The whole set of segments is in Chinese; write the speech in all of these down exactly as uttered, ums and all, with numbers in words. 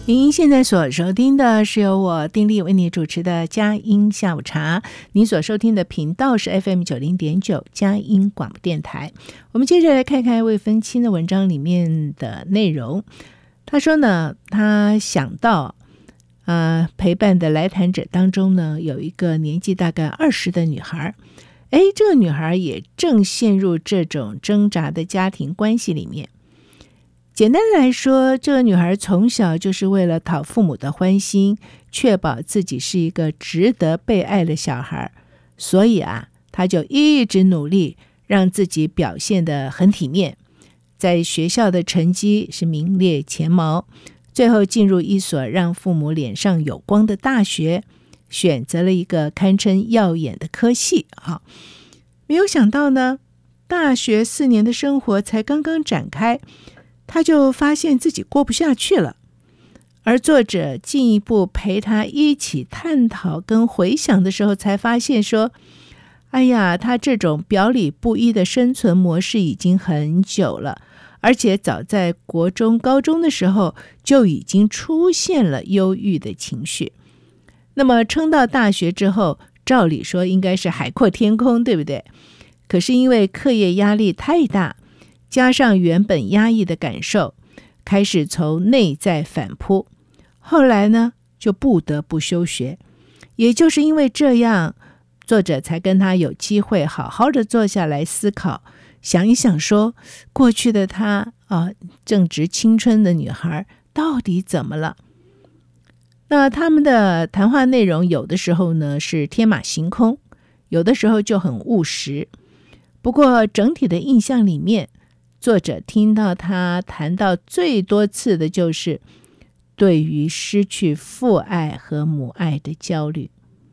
您现在所收听的是由我丁莉为你主持的佳音下午茶，您所收听的频道是 F M 九十点九 佳音广播电台。我们接着来看看魏芬清的文章里面的内容。他说呢，他想到呃，陪伴的来谈者当中呢，有一个年纪大概二十的女孩，哎，这个女孩也正陷入这种挣扎的家庭关系里面。简单的来说，这个女孩从小就是为了讨父母的欢心，确保自己是一个值得被爱的小孩，所以啊，她就一直努力让自己表现得很体面，在学校的成绩是名列前茅，最后进入一所让父母脸上有光的大学，选择了一个堪称耀眼的科系啊。没有想到呢，大学四年的生活才刚刚展开，他就发现自己过不下去了，而作者进一步陪他一起探讨跟回想的时候，才发现说，哎呀，他这种表里不一的生存模式已经很久了，而且早在国中、高中的时候就已经出现了忧郁的情绪。那么撑到大学之后，照理说应该是海阔天空，对不对？可是因为课业压力太大，加上原本压抑的感受，开始从内在反扑，后来呢就不得不休学。也就是因为这样，作者才跟他有机会好好的坐下来思考，想一想说，过去的他啊，正值青春的女孩到底怎么了？那他们的谈话内容有的时候呢是天马行空，有的时候就很务实。不过整体的印象里面，作者听到他谈到最多次的就是对于失去父爱和母爱的焦虑。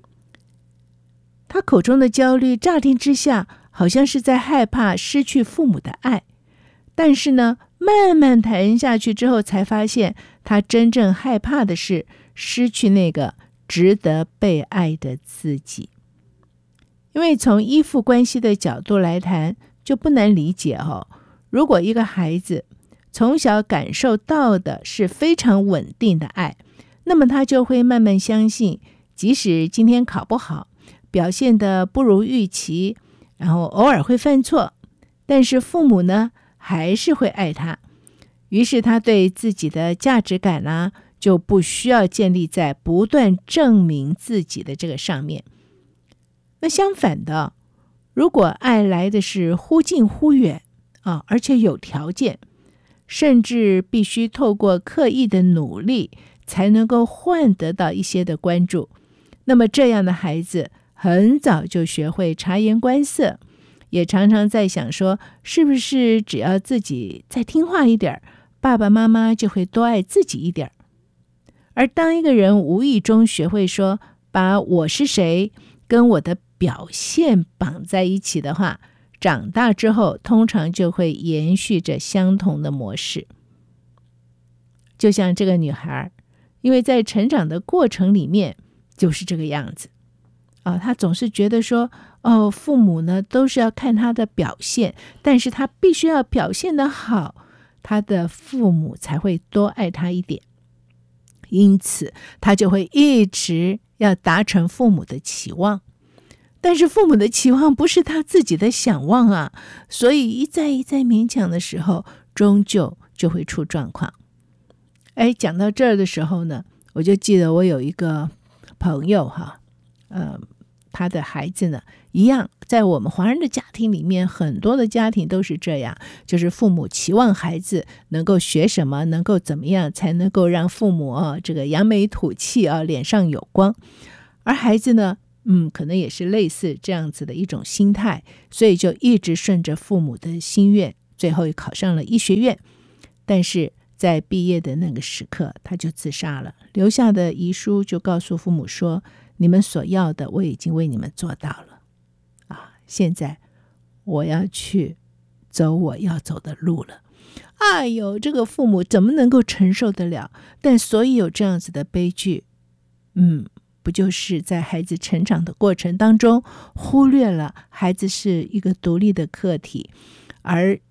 他口中的焦虑，乍听之下好像是在害怕失去父母的爱，但是呢，慢慢谈下去之后，才发现他真正害怕的是失去那个值得被爱的自己。因为从依附关系的角度来谈，就不难理解哦。如果一个孩子从小感受到的是非常稳定的爱，那么他就会慢慢相信，即使今天考不好，表现得不如预期，然后偶尔会犯错，但是父母呢还是会爱他。于是他对自己的价值感啊，就不需要建立在不断证明自己的这个上面。那相反的，如果爱来的是忽近忽远啊，而且有条件，甚至必须透过刻意的努力才能够换得到一些的关注，那么这样的孩子很早就学会察言观色，也常常在想说，是不是只要自己再听话一点，爸爸妈妈就会多爱自己一点。而当一个人无意中学会说，把我是谁跟我的表现绑在一起的话，长大之后通常就会延续着相同的模式。就像这个女孩，因为在成长的过程里面就是这个样子啊，她总是觉得说，哦，父母呢都是要看她的表现，但是她必须要表现得好，她的父母才会多爱她一点。因此她就会一直要达成父母的期望，但是父母的期望不是他自己的想望啊，所以一再一再勉强的时候，终究就会出状况。哎，讲到这儿的时候呢，我就记得我有一个朋友哈，呃，他的孩子呢，一样，在我们华人的家庭里面，很多的家庭都是这样，就是父母期望孩子能够学什么，能够怎么样，才能够让父母啊这个扬眉吐气啊，脸上有光。而孩子呢，嗯，可能也是类似这样子的一种心态，所以就一直顺着父母的心愿，最后也考上了医学院。但是在毕业的那个时刻，他就自杀了，留下的遗书就告诉父母说，你们所要的我已经为你们做到了啊，现在我要去走我要走的路了。哎呦，这个父母怎么能够承受得了？但所以有这样子的悲剧，嗯，不就是在孩子成长的过程当中，忽略了孩子是一个独立的个体，而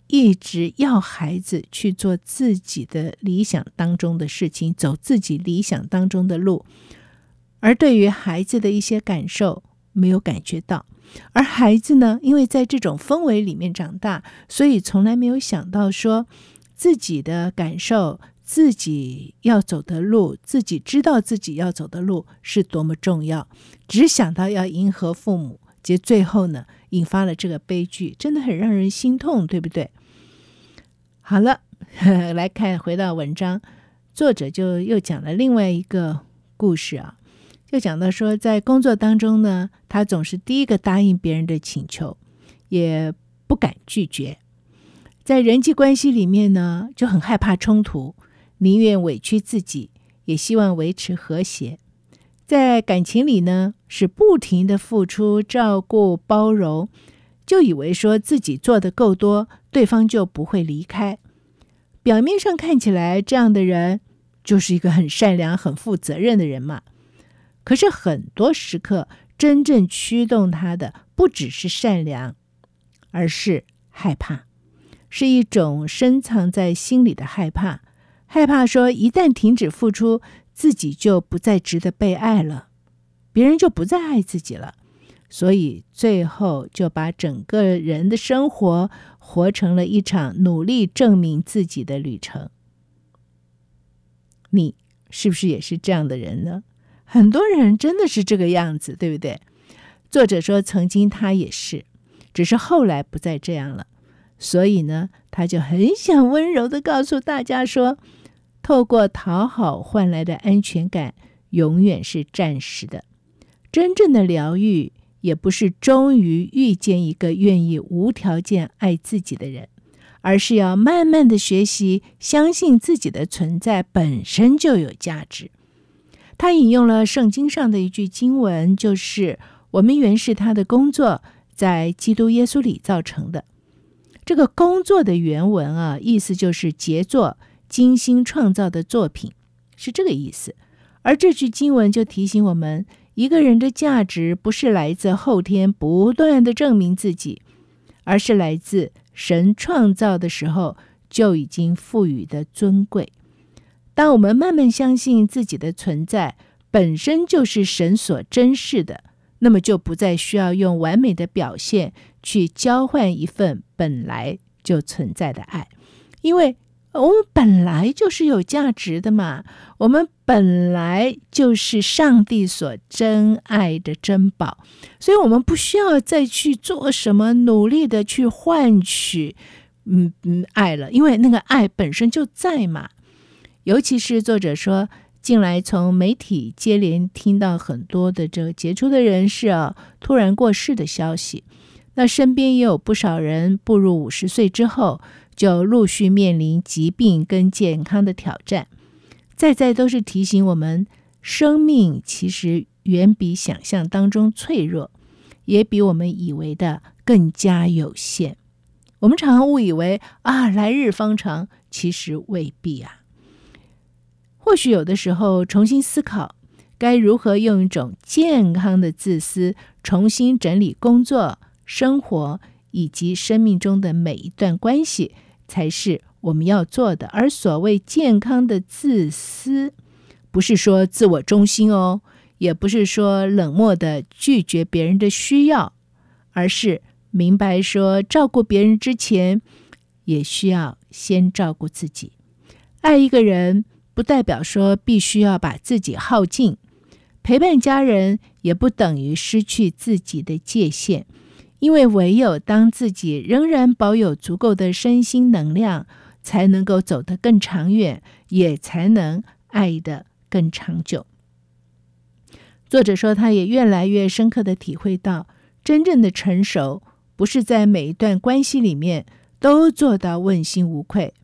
一直要孩子去做自己的理想当中的事情，走自己理想当中的路，而对于孩子的一些感受没有感觉到。而孩子呢，因为在这种氛围里面长大，所以从来没有想到说自己的感受，自己要走的路，自己知道自己要走的路是多么重要，只想到要迎合父母，结果最后呢引发了这个悲剧，真的很让人心痛，对不对？好了，来看回到文章，作者就又讲了另外一个故事啊，就讲到说在工作当中呢，他总是第一个答应别人的请求，也不敢拒绝。在人际关系里面呢，就很害怕冲突，宁愿委屈自己，也希望维持和谐。在感情里呢，是不停的付出、照顾、包容，就以为说自己做的够多，对方就不会离开。表面上看起来这样的人就是一个很善良、很负责任的人嘛。可是很多时刻，真正驱动他的不只是善良，而是害怕，是一种深藏在心里的害怕。害怕说一旦停止付出，自己就不再值得被爱了，别人就不再爱自己了，所以最后就把整个人的生活活成了一场努力证明自己的旅程。你是不是也是这样的人呢？很多人真的是这个样子，对不对？作者说曾经他也是，只是后来不再这样了。所以呢，他就很想温柔地告诉大家说，透过讨好换来的安全感永远是暂时的，真正的疗愈也不是终于遇见一个愿意无条件爱自己的人，而是要慢慢的学习相信自己的存在本身就有价值。他引用了圣经上的一句经文，就是我们原是他的工作，在基督耶稣里造成的。这个工作的原文啊，意思就是杰作、精心创造的作品，是这个意思。而这句经文就提醒我们，一个人的价值不是来自后天不断的证明自己，而是来自神创造的时候就已经赋予的尊贵。当我们慢慢相信自己的存在本身就是神所珍视的，那么就不再需要用完美的表现去交换一份本来就存在的爱，因为我们本来就是有价值的嘛，我们本来就是上帝所珍爱的珍宝，所以我们不需要再去做什么努力的去换取嗯嗯爱了，因为那个爱本身就在嘛。尤其是作者说，近来从媒体接连听到很多的这个杰出的人士啊突然过世的消息，那身边也有不少人步入五十岁之后就陆续面临疾病跟健康的挑战，再再都是提醒我们，生命其实远比想象当中脆弱，也比我们以为的更加有限。我们常常误以为啊，来日方长，其实未必啊。或许有的时候重新思考该如何用一种健康的自私重新整理工作、生活以及生命中的每一段关系，才是我们要做的。而所谓健康的自私，不是说自我中心哦，也不是说冷漠的拒绝别人的需要，而是明白说照顾别人之前也需要先照顾自己。爱一个人不代表说必须要把自己耗尽，陪伴家人也不等于失去自己的界限，因为唯有当自己仍然保有足够的身心能量，才能够走得更长远，也才能爱得更长久。作者说，他也越来越深刻地体会到，真正的成熟不是在每一段关系里面都做到问心无愧，